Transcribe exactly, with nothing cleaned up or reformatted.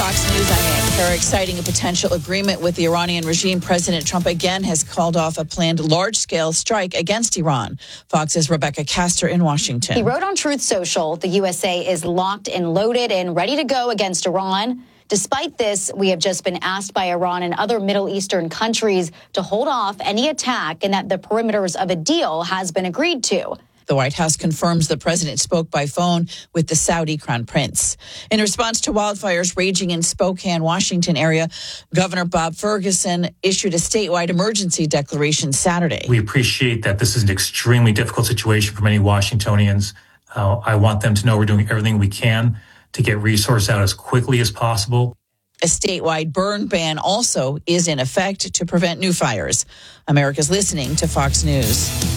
Fox News, I'm Ann Carrick. Citing a potential agreement with the Iranian regime, President Trump again has called off a planned large-scale strike against Iran. Fox's Rebecca Castor in Washington. He wrote on Truth Social, the U S A is locked and loaded and ready to go against Iran. Despite this, we have just been asked by Iran and other Middle Eastern countries to hold off any attack and that the perimeters of a deal has been agreed to. The White House confirms the president spoke by phone with the Saudi crown prince. In response to wildfires raging in Spokane, Washington area, Governor Bob Ferguson issued a statewide emergency declaration Saturday. We appreciate that this is an extremely difficult situation for many Washingtonians. Uh, I want them to know we're doing everything we can to get resources out as quickly as possible. A statewide burn ban also is in effect to prevent new fires. America's listening to Fox News.